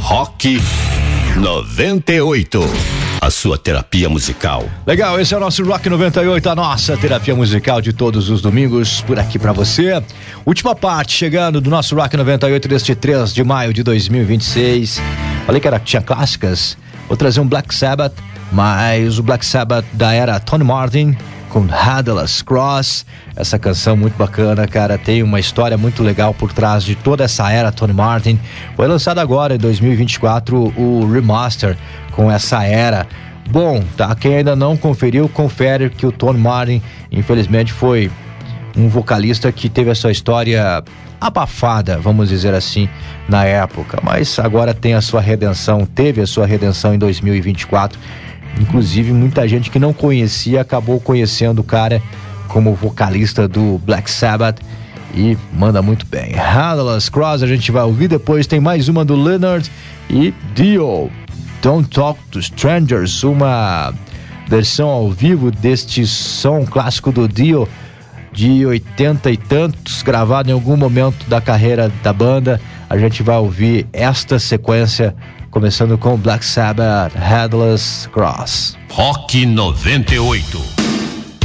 Rock 98. A sua terapia musical. Legal, esse é o nosso Rock 98, a nossa terapia musical de todos os domingos por aqui pra você. Última parte chegando do nosso Rock 98 deste 3 de maio de 2026. Falei que tinha clássicas. Vou trazer um Black Sabbath, mas o Black Sabbath da era Tony Martin com Headless Cross. Essa canção muito bacana, cara, tem uma história muito legal por trás de toda essa era Tony Martin. Foi lançado agora em 2024 o remaster com essa era. Bom, tá, quem ainda não conferiu, confere que o Tony Martin infelizmente foi um vocalista que teve a sua história abafada, vamos dizer assim, na época, mas agora tem a sua redenção, teve a sua redenção em 2024. Inclusive muita gente que não conhecia acabou conhecendo o cara como vocalista do Black Sabbath e manda muito bem. Headless Cross a gente vai ouvir, depois tem mais uma do Leonard e Dio, Don't Talk to Strangers, uma versão ao vivo deste som clássico do Dio de 80 e tantos, gravado em algum momento da carreira da banda. A gente vai ouvir esta sequência começando com Black Sabbath, Headless Cross. Rock 98.